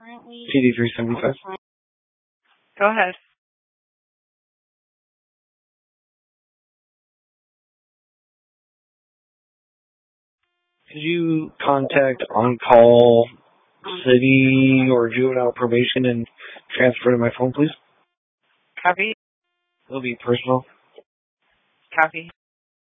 PD 375. Go ahead. Could you contact on-call city or juvenile probation and transfer to my phone, please? Copy. It'll be personal. Copy.